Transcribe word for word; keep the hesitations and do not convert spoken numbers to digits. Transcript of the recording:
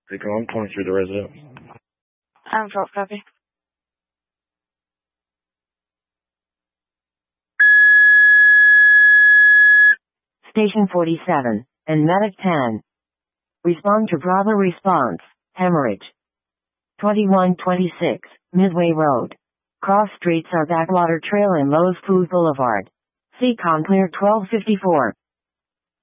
Speaker one, twenty-three, the resident. I'm twelve, copy. Station forty-seven, and Medic ten. Respond to Bravo response, hemorrhage. twenty-one twenty-six, Midway Road. Cross streets are Backwater Trail and Lowe's Food Boulevard. Seacon clear twelve fifty-four.